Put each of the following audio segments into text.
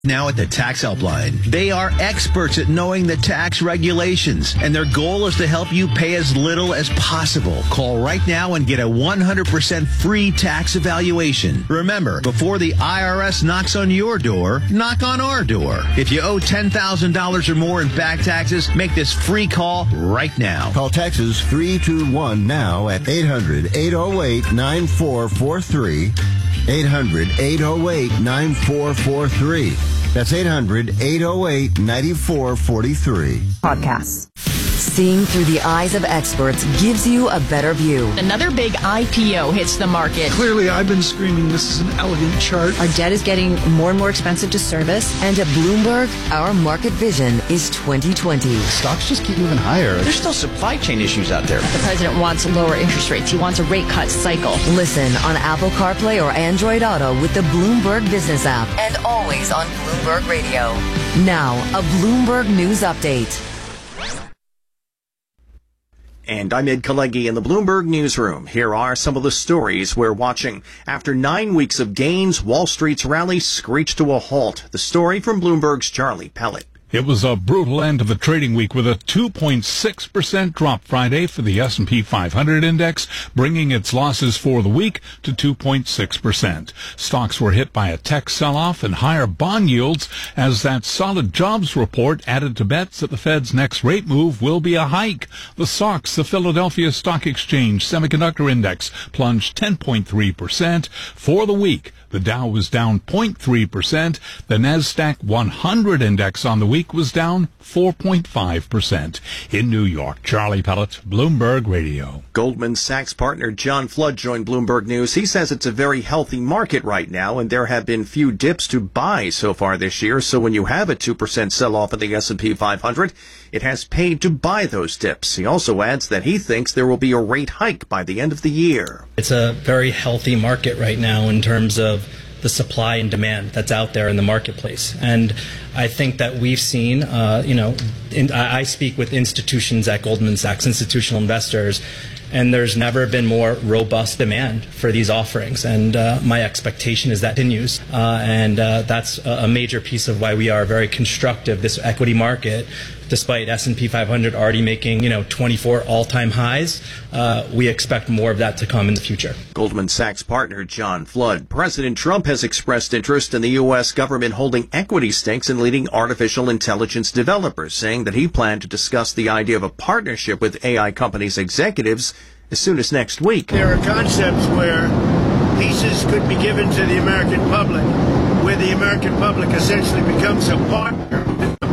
Now at the Tax Helpline, they are experts at knowing the tax regulations, and their goal is to help you pay as little as possible. Call right now and get a 100% free tax evaluation. Remember, before the IRS knocks on your door, knock on our door. If you owe $10,000 or more in back taxes, make this free call right now. Call Texas 321 now at 800-808-9443. 800-808-9443. That's 800-808-9443. Podcasts. Seeing through the eyes of experts gives you a better view. Another big IPO hits the market. Clearly, I've been screaming this is an elegant chart. Our debt is getting more and more expensive to service. And at Bloomberg, our market vision is 2020. Stocks just keep moving higher. There's still supply chain issues out there. The president wants lower interest rates. He wants a rate cut cycle. Listen on Apple CarPlay or Android Auto with the Bloomberg Business app. And always on Bloomberg Radio. Now, a Bloomberg News Update. And I'm Ed Kalegi in the Bloomberg Newsroom. Here are some of the stories we're watching. After 9 weeks of gains, Wall Street's rally screeched to a halt. The story from Bloomberg's Charlie Pellet. It was a brutal end to the trading week with a 2.6% drop Friday for the S&P 500 index, bringing its losses for the week to 2.6%. Stocks were hit by a tech sell-off and higher bond yields as that solid jobs report added to bets that the Fed's next rate move will be a hike. The SOX, the Philadelphia Stock Exchange Semiconductor Index, plunged 10.3% for the week. The Dow was down 0.3%. The Nasdaq 100 index on the week was down 4.5%. In New York, Charlie Pellet, Bloomberg Radio. Goldman Sachs partner John Flood joined Bloomberg News. He says it's a very healthy market right now, and there have been few dips to buy so far this year. So when you have a 2% sell-off in the S&P 500, it has paid to buy those dips. He also adds that he thinks there will be a rate hike by the end of the year. It's a very healthy market right now in terms of the supply and demand that's out there in the marketplace. And I think that we've seen, I speak with institutions at Goldman Sachs, institutional investors, and there's never been more robust demand for these offerings. And my expectation is that continues. That's a major piece of why we are very constructive, this equity market. Despite S&P 500 already making, 24 all-time highs, we expect more of that to come in the future. Goldman Sachs partner John Flood. President Trump has expressed interest in the U.S. government holding equity stakes in leading artificial intelligence developers, saying that he planned to discuss the idea of a partnership with AI companies' executives as soon as next week. There are concepts where pieces could be given to the American public, where the American public essentially becomes a partner.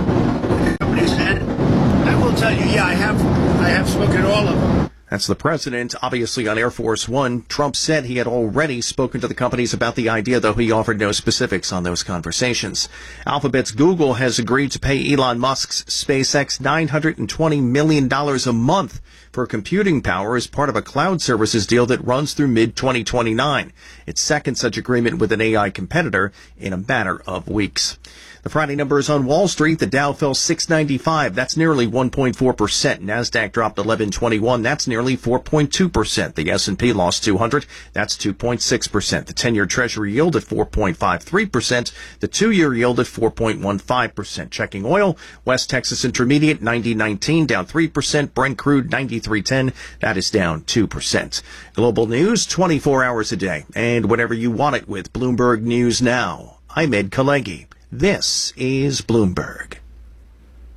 And I will tell you, I have spoken to all of them. That's the president. Obviously, on Air Force One, Trump said he had already spoken to the companies about the idea, though he offered no specifics on those conversations. Alphabet's Google has agreed to pay Elon Musk's SpaceX $920 million a month for computing power as part of a cloud services deal that runs through mid-2029. Its second such agreement with an AI competitor in a matter of weeks. The Friday numbers on Wall Street, the Dow fell 695. That's nearly 1.4%. NASDAQ dropped 1121. That's nearly 4.2%. The S&P lost 200. That's 2.6%. The 10-year Treasury yield at 4.53%. The 2-year yield at 4.15%. Checking oil, West Texas Intermediate 90.19, down 3%. Brent crude 93.10. That is down 2%. Global news 24 hours a day. And whenever you want it with Bloomberg News Now. I'm Ed Kalegi. This is Bloomberg.